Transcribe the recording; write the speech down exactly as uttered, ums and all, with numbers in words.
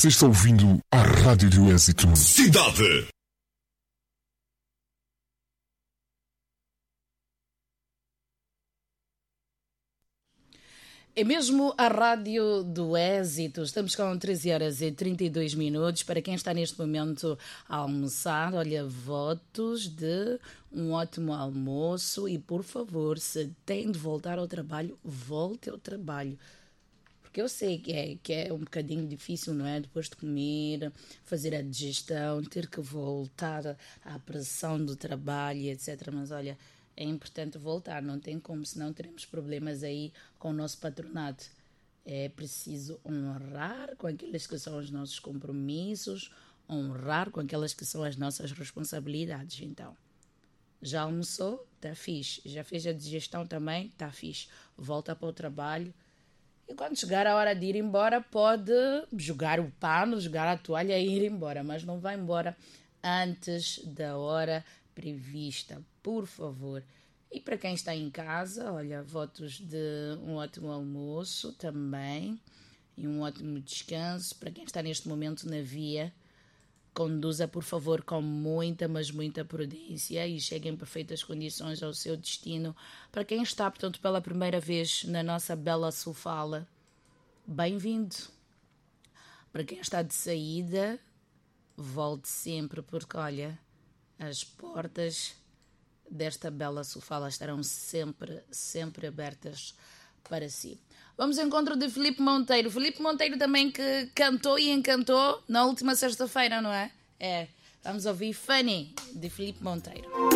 Você está ouvindo a Rádio do Êxito. Cidade. É mesmo a Rádio do Êxito. Estamos com treze horas e trinta e dois minutos. Para quem está neste momento a almoçar, olha, votos de um ótimo almoço. E, por favor, se tem de voltar ao trabalho, volte ao trabalho. Porque eu sei que é, que é um bocadinho difícil, não é? Depois de comer, fazer a digestão, ter que voltar à pressão do trabalho, etcétera. Mas, olha, é importante voltar, não tem como, senão teremos problemas aí com o nosso patronato. É preciso honrar com aqueles que são os nossos compromissos, honrar com aquelas que são as nossas responsabilidades. Então, já almoçou? Está fixe. Já fez a digestão também? Está fixe. Volta para o trabalho. E quando chegar a hora de ir embora, pode jogar o pano, jogar a toalha e ir embora. Mas não vai embora antes da hora prevista, por favor. E para quem está em casa, olha, votos de um ótimo almoço também e um ótimo descanso. Para quem está neste momento na via, conduza, por favor, com muita, mas muita prudência e chegue em perfeitas condições ao seu destino. Para quem está, portanto, pela primeira vez na nossa bela Sofala, bem-vindo. Para quem está de saída, volte sempre, porque, olha, as portas desta bela Sofala estarão sempre, sempre abertas para si. Vamos ao encontro de Filipe Monteiro. Filipe Monteiro também que cantou e encantou na última sexta-feira, não é? É. Vamos ouvir Funny, de Filipe Monteiro.